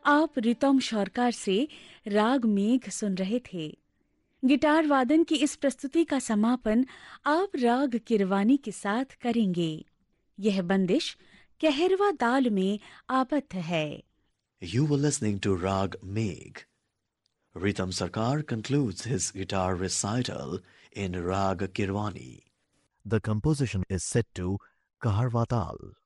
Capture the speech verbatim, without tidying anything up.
आप रितम शौरकार से राग मेघ सुन रहे थे। गिटार वादन की इस प्रस्तुति का समापन आप राग किरवानी के साथ करेंगे। यह बंदिश कहरवा ताल में आबद्ध है। You were listening to Rag Megh. Ritam Sarkar concludes his guitar recital in Rag Kirwani. The composition is set to Kaharvatal.